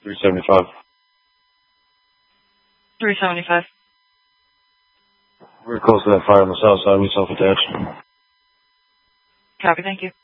375. 375. We're close to that fire on the south side. We self-attached. Copy, thank you.